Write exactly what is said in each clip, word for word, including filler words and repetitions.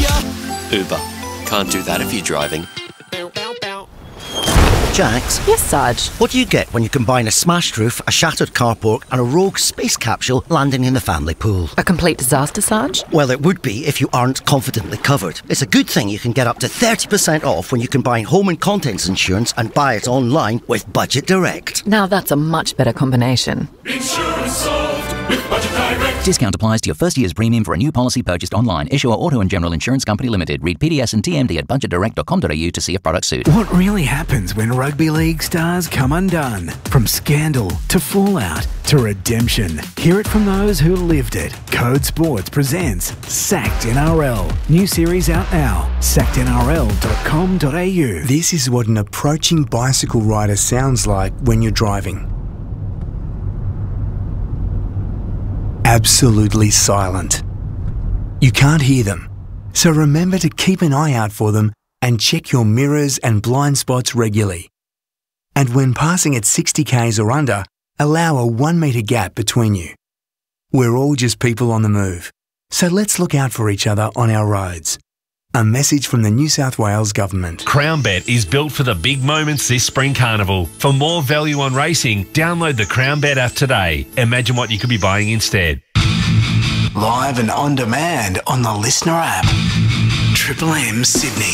ya. Uber. Can't do that if you're driving. Jax? Yes, Sarge? What do you get when you combine a smashed roof, a shattered carport and a rogue space capsule landing in the family pool? A complete disaster, Sarge? Well, it would be if you aren't confidently covered. It's a good thing you can get up to thirty percent off when you combine home and contents insurance and buy it online with Budget Direct. Now that's a much better combination. Insurance solved with Budget Direct. Discount applies to your first year's premium for a new policy purchased online. Issuer Auto and General Insurance Company Limited. Read P D S and T M D at budget direct dot com dot a u to see if products suit. What really happens when rugby league stars come undone? From scandal to fallout to redemption. Hear it from those who lived it. Code Sports presents Sacked N R L. New series out now. sacked N R L dot com dot a u. This is what an approaching bicycle rider sounds like when you're driving. Absolutely silent. You can't hear them, so remember to keep an eye out for them and check your mirrors and blind spots regularly. And when passing at sixty kays or under, allow a one metre gap between you. We're all just people on the move, so let's look out for each other on our roads. A message from the New South Wales Government. CrownBet is built for the big moments this spring carnival. For more value on racing, download the CrownBet app today. Imagine what you could be buying instead. Live and on demand on the Listener app. Triple M Sydney.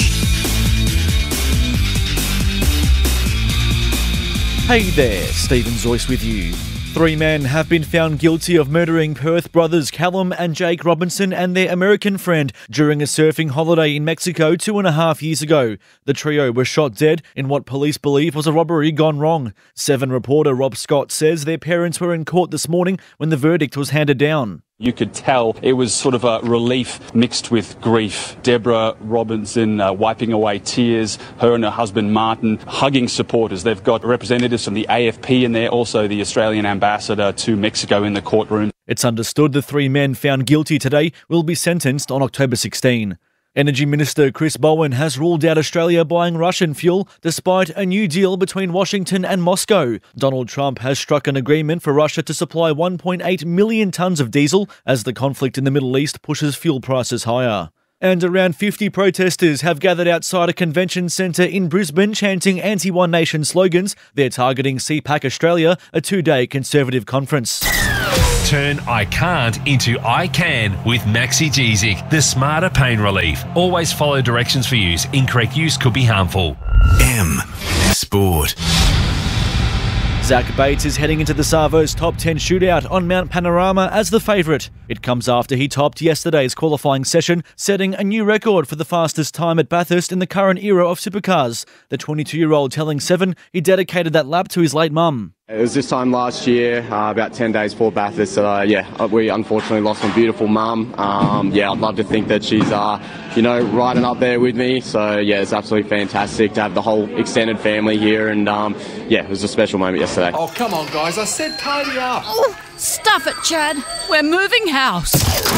Hey there, Stephen Zoyce with you. Three men have been found guilty of murdering Perth brothers Callum and Jake Robinson and their American friend during a surfing holiday in Mexico two and a half years ago. The trio were shot dead in what police believe was a robbery gone wrong. Seven reporter Rob Scott says their parents were in court this morning when the verdict was handed down. You could tell it was sort of a relief mixed with grief. Deborah Robinson uh, wiping away tears, her and her husband Martin hugging supporters. They've got representatives from the A F P in there, also the Australian ambassador to Mexico in the courtroom. It's understood the three men found guilty today will be sentenced on October sixteenth. Energy Minister Chris Bowen has ruled out Australia buying Russian fuel despite a new deal between Washington and Moscow. Donald Trump has struck an agreement for Russia to supply one point eight million tonnes of diesel as the conflict in the Middle East pushes fuel prices higher. And around fifty protesters have gathered outside a convention centre in Brisbane chanting anti-One Nation slogans. They're targeting C PAC Australia, a two-day Conservative conference. Turn I can't into I can with Maxigesic, the smarter pain relief. Always follow directions for use. Incorrect use could be harmful. M Sport. Zach Bates is heading into the Savo's top ten shootout on Mount Panorama as the favourite. It comes after he topped yesterday's qualifying session, setting a new record for the fastest time at Bathurst in the current era of supercars. The twenty-two-year-old telling Seven he dedicated that lap to his late mum. It was this time last year, uh, about ten days before Bathurst, that uh, yeah, we unfortunately lost my beautiful mum. Um, yeah, I'd love to think that she's, uh, you know, riding up there with me. So yeah, it's absolutely fantastic to have the whole extended family here, and um, yeah, it was a special moment yesterday. Oh, come on, guys! I said tidy up. Oh, stuff it, Chad. We're moving house.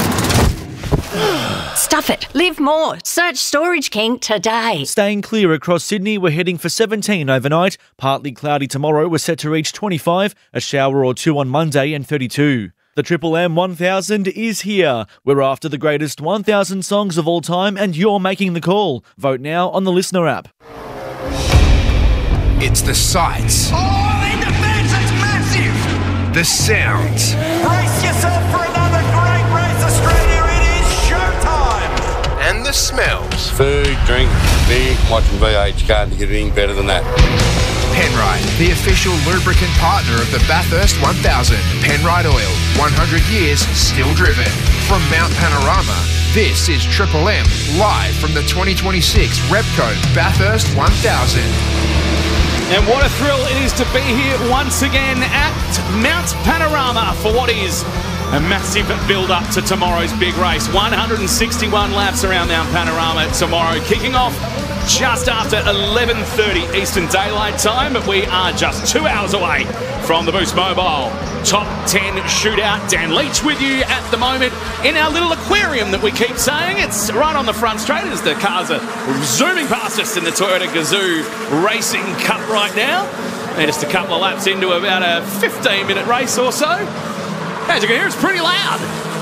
Stuff it. Live more. Search Storage King today. Staying clear across Sydney, we're heading for seventeen overnight. Partly cloudy tomorrow, we're set to reach twenty-five. A shower or two on Monday and thirty-two. The Triple M one thousand is here. We're after the greatest one thousand songs of all time and you're making the call. Vote now on the Listener app. It's the sights. Oh, in defence, it's massive. The sounds. Brace yourself for another great race, Australia. And the smells. Food, drink, beer, watching V H. Can't get anything better than that. Penrite, the official lubricant partner of the Bathurst one thousand. Penrite Oil, one hundred years still driven. From Mount Panorama, this is Triple M, live from the twenty twenty-six Repco Bathurst one thousand. And what a thrill it is to be here once again at Mount Panorama for what is a massive build-up to tomorrow's big race. one hundred sixty-one laps around Mount Panorama tomorrow, kicking off just after eleven thirty Eastern Daylight Time, but we are just two hours away from the Boost Mobile Top ten Shootout. Dan Leach with you at the moment in our little aquarium that we keep saying. It's right on the front straight as the cars are zooming past us in the Toyota Gazoo Racing Cup right now. And just a couple of laps into about a fifteen minute race or so. As you can hear, it's pretty loud.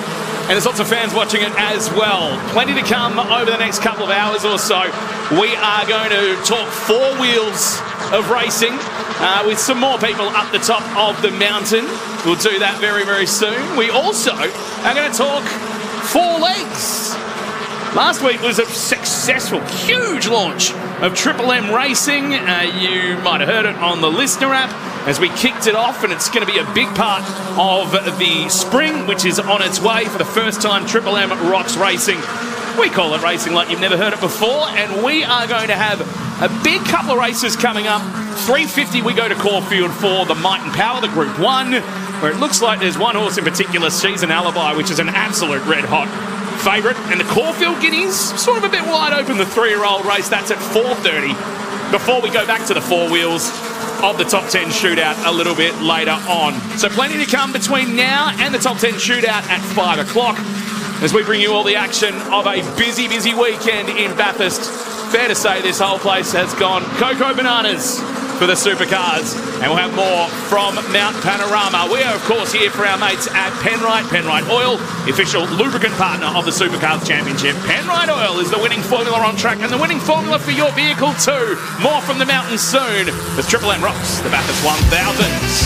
And there's lots of fans watching it as well. Plenty to come over the next couple of hours or so. We are going to talk four wheels of racing uh, with some more people up the top of the mountain. We'll do that very, very soon. We also are going to talk four legs. Last week was a successful, huge launch of Triple M Racing. Uh, you might have heard it on the listener app as we kicked it off, and it's going to be a big part of the spring, which is on its way for the first time. Triple M rocks racing. We call it racing like you've never heard it before, and we are going to have a big couple of races coming up. three fifty, we go to Caulfield for the Might and Power, the Group one, where it looks like there's one horse in particular, She's an Alibi, which is an absolute red-hot favourite. And the Caulfield Guineas, sort of a bit wide open, the three-year-old race. That's at four thirty. Before we go back to the four wheels of the top ten shootout a little bit later on. So plenty to come between now and the top ten shootout at five o'clock as we bring you all the action of a busy, busy weekend in Bathurst. Fair to say this whole place has gone cocoa bananas for the supercars, and we'll have more from Mount Panorama. We are, of course, here for our mates at Penrite. Penrite Oil, the official lubricant partner of the Supercars Championship. Penrite Oil is the winning formula on track and the winning formula for your vehicle too. More from the mountains soon as Triple M rocks the Bathurst one thousands.